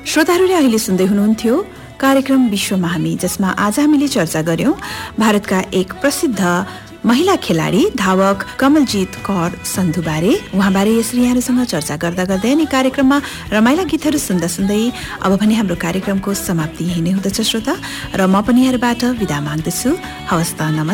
श्रोताहरूले अहिले सुन्दै हुनुहुन्थ्यो कार्यक्रम विश्वमा हामी, जसमा आज हामीले चर्चा गर्यौं भारतका एक प्रसिद्ध महिला खेलाडी धावक कमलजीत कौर सन्धुबारे। उहाँबारे यसरी यहाँहरूसँग चर्चा गर्दा गर्दै अनि कार्यक्रममा रमाइला गीतहरू सुन्दा सुन्दै अब भने हाम्रो कार्यक्रमको समाप्ति यही नै हुँदछ श्रोता, र म पनि यहाँबाट बिदा माग्दछु। हवस् त, नमस्कार।